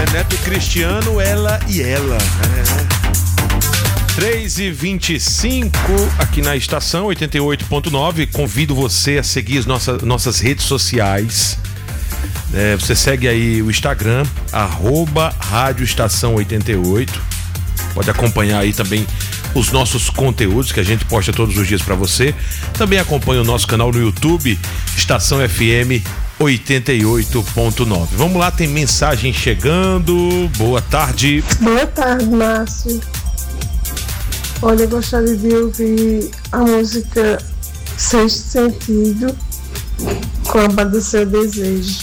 né? Neto Cristiano, ela e ela. 3h25 aqui na estação 88.9. Convido você a seguir as nossas redes sociais. Você segue aí o Instagram, Rádio Estação 88. Pode acompanhar aí também os nossos conteúdos que a gente posta todos os dias para você. Também acompanha o nosso canal no YouTube, Estação FM 88.9. Vamos lá, tem mensagem chegando. Boa tarde. Boa tarde, Márcio. Olha, eu gostaria de ouvir a música Sexto Sentido com a banda Seu Desejo.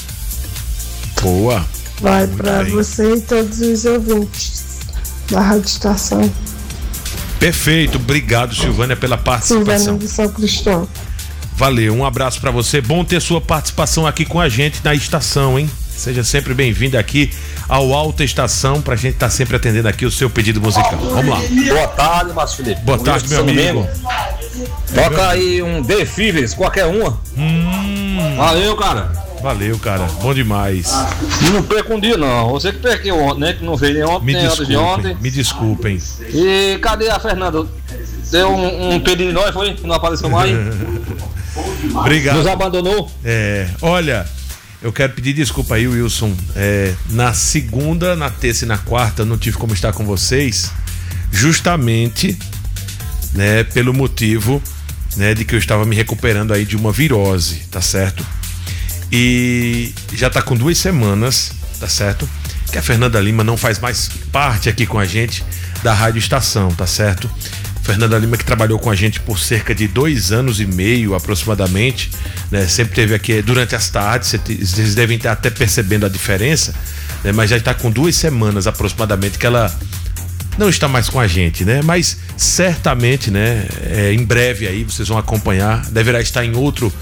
Boa. Vai para você e todos os ouvintes da Rádio Estação. Perfeito, obrigado, Silvânia, pela participação. Silvânia de São Cristóvão. Valeu, um abraço pra você. Bom ter sua participação aqui com a gente na estação, hein? Seja sempre bem-vindo aqui ao Alta Estação, pra gente estar sempre atendendo aqui o seu pedido musical. Vamos lá. Boa tarde, Márcio Felipe. Boa tarde, meu amigo. Toca aí um The Fevers, qualquer uma. Valeu, cara. Valeu, cara. Bom demais. Não perca um dia, não. Você que perdeu ontem, né? Que não veio nem ontem, nem antes de ontem. Me desculpem. E cadê a Fernanda? Deu um pedido de nós, foi? Não apareceu mais? Obrigado. Nos abandonou? Olha, eu quero pedir desculpa aí, Wilson. Na segunda, na terça e na quarta eu não tive como estar com vocês, justamente, né, pelo motivo, né, de que eu estava me recuperando aí de uma virose, tá certo? E já tá com 2 semanas, tá certo? Que a Fernanda Lima não faz mais parte aqui com a gente da Rádio Estação, tá certo? Fernanda Lima, que trabalhou com a gente por cerca de 2 anos e meio aproximadamente, né? Sempre teve aqui durante as tardes, vocês devem estar até percebendo a diferença, né? Mas já está com 2 semanas aproximadamente que ela não está mais com a gente, né? Mas certamente, né? Em breve aí vocês vão acompanhar, deverá estar em outro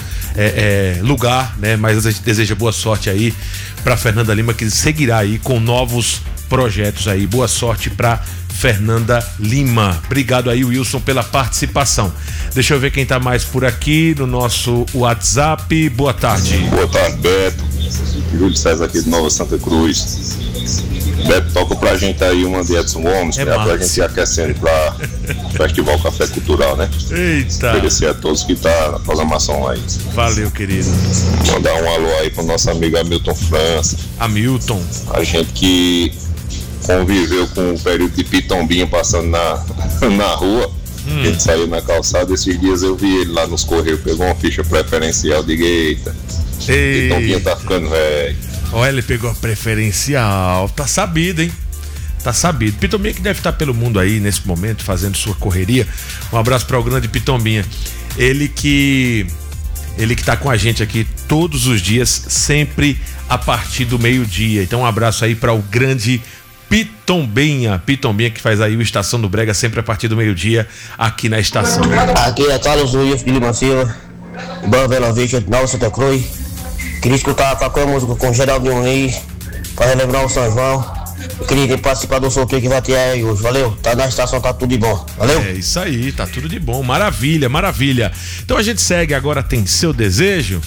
lugar, né? Mas a gente deseja boa sorte aí para Fernanda Lima, que seguirá aí com novos projetos aí. Boa sorte para Fernanda Lima. Obrigado aí, Wilson, pela participação. Deixa eu ver quem tá mais por aqui no nosso WhatsApp. Boa tarde. Boa tarde, Beto. Júlio César aqui de Nova Santa Cruz. Beto, toca pra gente aí uma de Edson Gomes, pra gente ir aquecendo pra Festival Café Cultural, né? Eita! Agradecer a todos que tá na programação aí. Valeu, querido. Mandar um alô aí pro nosso amigo Hamilton França. Hamilton. A gente que conviveu com o período de Pitombinha passando na rua. A gente saiu na calçada. Esses dias eu vi ele lá nos Correios, pegou uma ficha preferencial. Diga, eita. Pitombinha tá ficando velho. Olha, ele pegou a preferencial. Tá sabido, hein? Tá sabido. Pitombinha que deve estar pelo mundo aí nesse momento, fazendo sua correria. Um abraço para o grande Pitombinha. Ele que tá com a gente aqui todos os dias, sempre a partir do meio-dia. Então um abraço aí para o grande Pitombinha que faz aí o Estação do Brega sempre a partir do meio-dia aqui na estação. Aqui é Carlos Luiz de Lima Silva, Banda Bela Vista, Nova Santa Cruz. Queria escutar qualquer música com Geraldinho Muniz para relembrar o São João. Eu queria participar do sorteio que vai ter aí hoje. Valeu? Tá na estação, tá tudo de bom. Valeu? É isso aí, tá tudo de bom. Maravilha, maravilha. Então a gente segue agora, tem Seu Desejo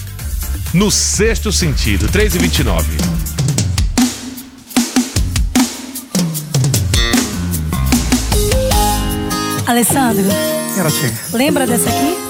no Sexto Sentido, 3h29. Alessandro, lembra dessa aqui?